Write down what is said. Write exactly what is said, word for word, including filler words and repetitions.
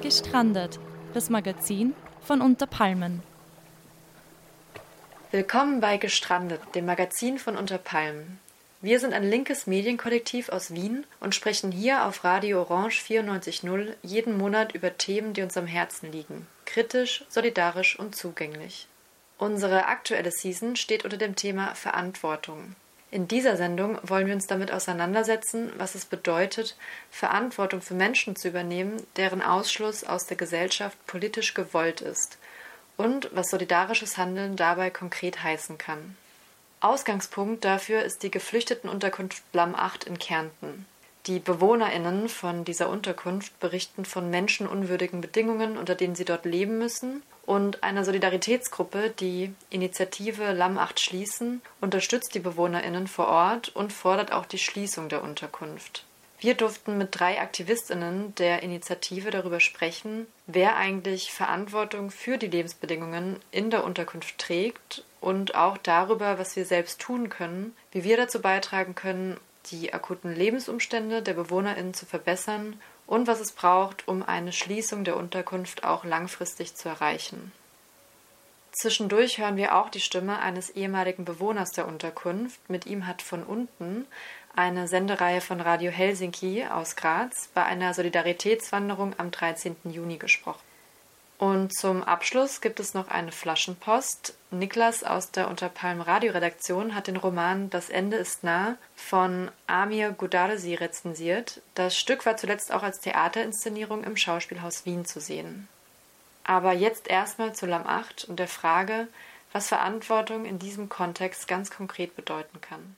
Gestrandet, das Magazin von Unter Palmen. Willkommen bei Gestrandet, dem Magazin von Unter Palmen. Wir sind ein linkes Medienkollektiv aus Wien und sprechen hier auf Radio Orange vierundneunzig Komma null jeden Monat über Themen, die uns am Herzen liegen. Kritisch, solidarisch und zugänglich. Unsere aktuelle Season steht unter dem Thema Verantwortung. In dieser Sendung wollen wir uns damit auseinandersetzen, was es bedeutet, Verantwortung für Menschen zu übernehmen, deren Ausschluss aus der Gesellschaft politisch gewollt ist und was solidarisches Handeln dabei konkret heißen kann. Ausgangspunkt dafür ist die Geflüchtetenunterkunft Blam acht in Kärnten. Die BewohnerInnen von dieser Unterkunft berichten von menschenunwürdigen Bedingungen, unter denen sie dort leben müssen, und eine Solidaritätsgruppe, die Initiative Lam acht schließen, unterstützt die BewohnerInnen vor Ort und fordert auch die Schließung der Unterkunft. Wir durften mit drei AktivistInnen der Initiative darüber sprechen, wer eigentlich Verantwortung für die Lebensbedingungen in der Unterkunft trägt und auch darüber, was wir selbst tun können, wie wir dazu beitragen können, die akuten Lebensumstände der BewohnerInnen zu verbessern und was es braucht, um eine Schließung der Unterkunft auch langfristig zu erreichen. Zwischendurch hören wir auch die Stimme eines ehemaligen Bewohners der Unterkunft. Mit ihm hat von unten eine Sendereihe von Radio Helsinki aus Graz bei einer Solidaritätswanderung am dreizehnten Juni gesprochen. Und zum Abschluss gibt es noch eine Flaschenpost. Niklas aus der Unter Palmen Radioredaktion hat den Roman Das Ende ist nah von Amir Gudarzi rezensiert. Das Stück war zuletzt auch als Theaterinszenierung im Schauspielhaus Wien zu sehen. Aber jetzt erstmal zu Lam acht und der Frage, was Verantwortung in diesem Kontext ganz konkret bedeuten kann.